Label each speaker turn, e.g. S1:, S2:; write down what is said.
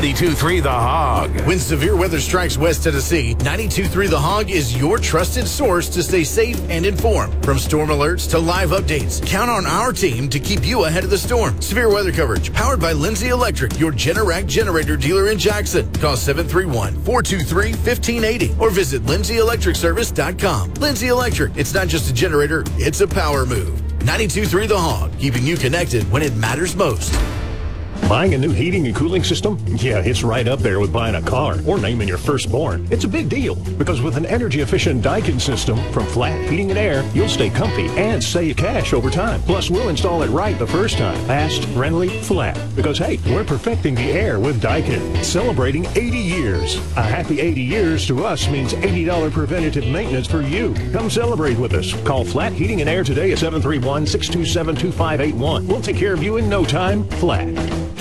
S1: 92.3 The Hog.
S2: When severe weather strikes West Tennessee, 92.3 The Hog is your trusted source to stay safe and informed. From storm alerts to live updates, count on our team to keep you ahead of the storm. Severe weather coverage powered by Lindsay Electric, your Generac generator dealer in Jackson. Call 731-423-1580 or visit lindsay-electricservice.com. Lindsay Electric, it's not just a generator, it's a power move. 92.3 The Hog, keeping you connected when it matters most.
S3: Buying a new heating and cooling system? Yeah, it's right up there with buying a car or naming your firstborn. It's a big deal because with an energy-efficient Daikin system from Flat Heating and Air, you'll stay comfy and save cash over time. Plus, we'll install it right the first time. Fast, friendly, flat. Because, hey, we're perfecting the air with Daikin. Celebrating 80 years. A happy 80 years to us means $80 preventative maintenance for you. Come celebrate with us. Call Flat Heating and Air today at 731-627-2581. We'll take care of you in no time. Flat.